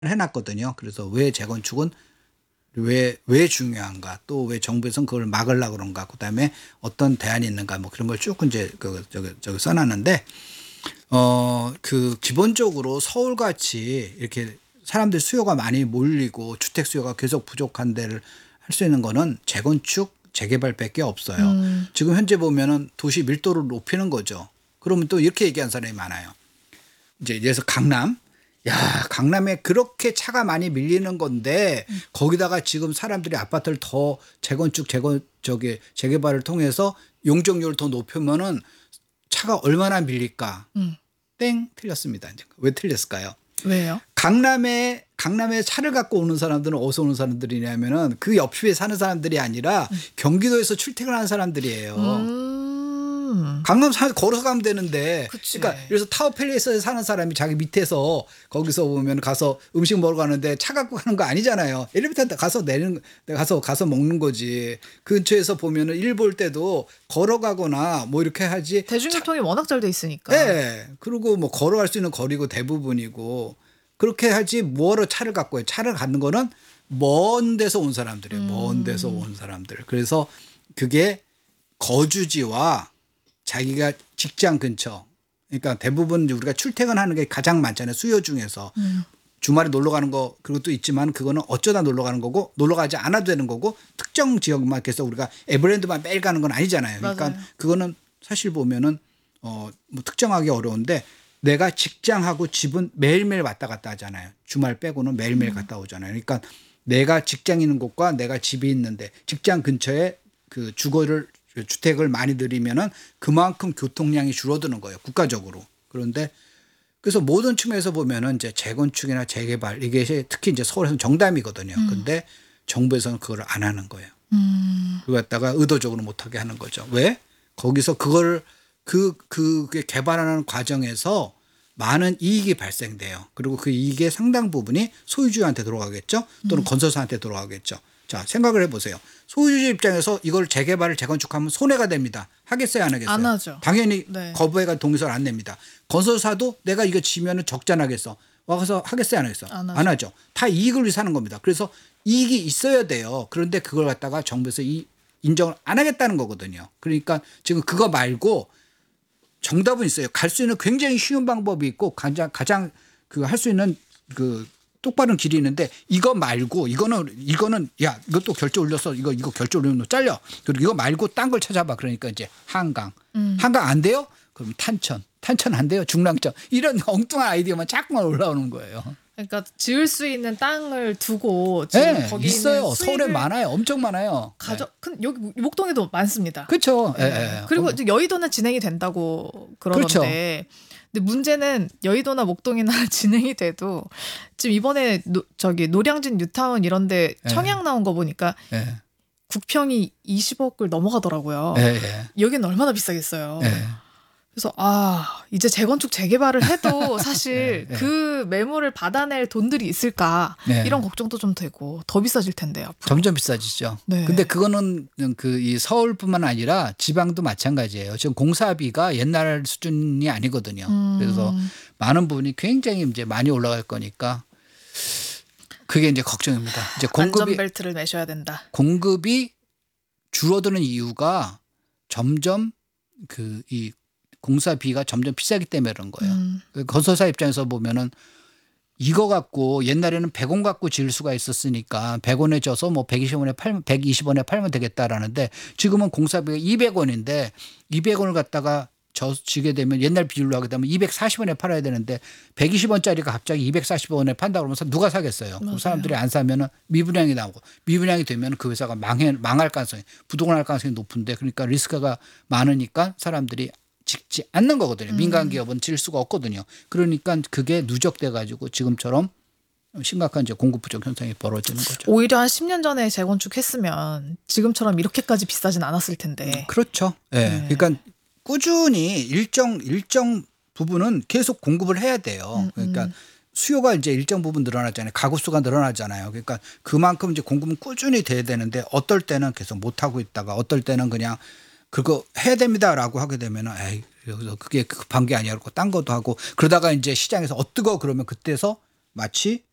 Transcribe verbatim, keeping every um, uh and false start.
해놨거든요. 그래서 왜 재건축은 왜, 왜 중요한가, 또 왜 정부에서는 그걸 막으려고 그런가, 그 다음에 어떤 대안이 있는가, 뭐 그런 걸 쭉 이제 그, 저기, 저기 써놨는데, 어, 그 기본적으로 서울같이 이렇게 사람들 수요가 많이 몰리고 주택 수요가 계속 부족한 데를 할 수 있는 거는 재건축, 재개발밖에 없어요. 음. 지금 현재 보면은 도시 밀도를 높이는 거죠. 그러면 또 이렇게 얘기하는 사람이 많아요. 이제 예를 들어서 강남. 야, 강남에 그렇게 차가 많이 밀리는 건데 음. 거기다가 지금 사람들이 아파트를 더 재건축, 재건, 저기 재개발을 통해서 용적률을 더 높이면은 차가 얼마나 밀릴까? 음. 땡, 틀렸습니다. 왜 틀렸을까요? 왜요? 강남에 강남에 차를 갖고 오는 사람들은 어디서 오는 사람들이냐면은 그 옆집에 사는 사람들이 아니라 음. 경기도에서 출퇴근하는 사람들이에요. 음. 강남 사 걸어서 가면 되는데, 그치. 그러니까 그래서 타워팰리스에 사는 사람이 자기 밑에서 거기서 보면 가서 음식 먹으러 가는데 차 갖고 가는 거 아니잖아요. 엘리베이터 가서 내리는, 가서 가서 먹는 거지. 근처에서 보면은 일 볼 때도 걸어가거나 뭐 이렇게 하지. 대중교통이 워낙 잘 돼 있으니까. 네. 그리고 뭐 걸어갈 수 있는 거리고 대부분이고 그렇게 하지 뭐하러 차를 갖고 해. 차를 갖는 거는 먼 데서 온 사람들이에요. 음. 먼 데서 온 사람들. 그래서 그게 거주지와 자기가 직장 근처, 그러니까 대부분 우리가 출퇴근하는 게 가장 많잖아요. 수요 중에서. 음. 주말에 놀러 가는 거 그것도 있지만 그거는 어쩌다 놀러 가는 거고 놀러 가지 않아도 되는 거고 특정 지역만 해서 우리가 에버랜드만 매일 가는 건 아니잖아요. 그러니까 맞아요. 그거는 사실 보면은 어 뭐 특정하기 어려운데 내가 직장하고 집은 매일매일 왔다 갔다 하잖아요. 주말 빼고는 매일매일 음. 갔다 오잖아요. 그러니까 내가 직장 있는 곳과 내가 집이 있는데 직장 근처에 그 주거를 주택을 많이 들이면은 그만큼 교통량이 줄어드는 거예요. 국가적으로. 그런데 그래서 모든 측면에서 보면은 이제 재건축이나 재개발 이게 특히 이제 서울에서는 정담이거든요. 음. 근데 정부에서는 그걸 안 하는 거예요. 음. 그걸 갖다가 의도적으로 못하게 하는 거죠. 왜? 거기서 그걸 그, 그, 그 개발하는 과정에서 많은 이익이 발생돼요. 그리고 그 이익의 상당 부분이 소유주한테 들어가겠죠. 또는 음. 건설사한테 들어가겠죠. 자, 생각을 해보세요. 소유주 입장에서 이걸 재개발을 재건축하면 손해가 됩니다. 하겠어요, 안 하겠어요? 안 하죠. 당연히 네. 거부해가 동의서를 안 냅니다. 건설사도 내가 이거 지면은 적자나겠어. 와서 하겠어요, 안 하겠어? 안 하죠. 안 하죠. 다 이익을 위해서 하는 겁니다. 그래서 이익이 있어야 돼요. 그런데 그걸 갖다가 정부에서 이 인정을 안 하겠다는 거거든요. 그러니까 지금 그거 말고 정답은 있어요. 갈 수 있는 굉장히 쉬운 방법이 있고 가장 가장 그 할 수 있는 그 똑바른 길이 있는데 이거 말고 이거는 이거는 야 이것도 결제 올려서 이거 이거 결제 올리면 너 잘려. 그리고 이거 말고 딴 걸 찾아봐. 그러니까 이제 한강. 음. 한강 안 돼요? 그럼 탄천. 탄천 안 돼요? 중랑천. 이런 엉뚱한 아이디어만 자꾸만 올라오는 거예요. 그러니까 지을 수 있는 땅을 두고 지금 네, 거기 있어요. 있는 서울에 수익을 많아요. 엄청 많아요. 가져. 근 여기 목동에도 많습니다. 그렇죠. 네. 예, 예. 그리고 어, 이제 여의도는 진행이 된다고 그러던데. 근데 문제는 여의도나 목동이나 진행이 돼도 지금 이번에 노, 저기 노량진 뉴타운 이런데 예. 청약 나온 거 보니까 예, 국평이 이십억을 넘어가더라고요. 예, 예. 여기는 얼마나 비싸겠어요. 예. 그래서 아 이제 재건축 재개발을 해도 사실 네, 네. 그 매물을 받아낼 돈들이 있을까 네. 이런 걱정도 좀 되고 더 비싸질 텐데요. 앞으로. 점점 비싸지죠. 네. 근데 그거는 그 이 서울뿐만 아니라 지방도 마찬가지예요. 지금 공사비가 옛날 수준이 아니거든요. 음. 그래서 많은 부분이 굉장히 이제 많이 올라갈 거니까 그게 이제 걱정입니다. 이제 공급이 안전벨트를 매셔야 된다. 공급이 줄어드는 이유가 점점 그 이 공사비가 점점 비싸기 때문에 그런 거예요. 음. 그 건설사 입장에서 보면은 이거 갖고 옛날에는 백 원 갖고 지을 수가 있었으니까 백 원에 져서 뭐 백이십 원에 팔면 백이십 원에 팔면 되겠다라는데 지금은 공사비가 이백 원인데 이백 원을 갖다가 저 지게 되면 옛날 비율로 하게 되면 이백사십 원에 팔아야 되는데 백이십 원짜리가 갑자기 이백사십 원에 판다 그러면서 누가 사겠어요. 그럼 맞아요. 사람들이 안 사면은 미분양이 나오고 미분양이 되면 그 회사가 망해 망할 가능성이 부도날 가능성이 높은데 그러니까 리스크가 많으니까 사람들이 짓지 않는 거거든요. 민간 기업은 질 수가 없거든요. 그러니까 그게 누적돼 가지고 지금처럼 심각한 이제 공급 부족 현상이 벌어지는 거죠. 오히려 한 십 년 전에 재건축했으면 지금처럼 이렇게까지 비싸진 않았을 텐데. 그렇죠. 예. 네. 그러니까 꾸준히 일정 일정 부분은 계속 공급을 해야 돼요. 음, 그러니까 음. 수요가 이제 일정 부분 늘어나잖아요. 가구 수가 늘어나잖아요. 그러니까 그만큼 이제 공급은 꾸준히 돼야 되는데 어떨 때는 계속 못 하고 있다가 어떨 때는 그냥 그거 해야 됩니다라고 하게 되면은 에이 여기서 그게 급한 게 아니야 그러고 딴 것도 하고 그러다가 이제 시장에서 어 뜨거 그러면 그때서 마치